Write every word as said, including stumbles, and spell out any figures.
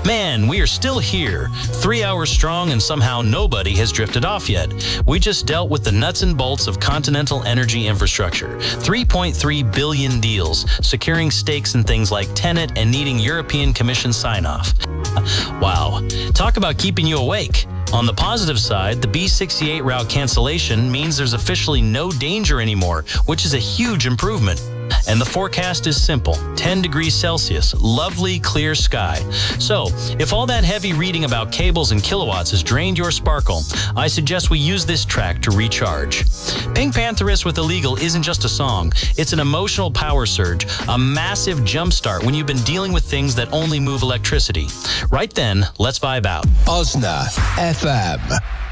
Man, we are still here, three hours strong, and somehow nobody has drifted off yet. We just dealt with the nuts and bolts of continental energy infrastructure. three point three billion deals, securing stakes in things like Tenet and needing European Commission sign-off. Wow. Talk about keeping you awake. On the positive side, the B sixty-eight route cancellation means there's officially no danger anymore, which is a huge improvement. And the forecast is simple, ten degrees Celsius, lovely clear sky. So, if all that heavy reading about cables and kilowatts has drained your sparkle, I suggest we use this track to recharge. Pink Pantheress with Illegal isn't just a song, it's an emotional power surge, a massive jumpstart when you've been dealing with things that only move electricity. Right then, let's vibe out. Osna F M.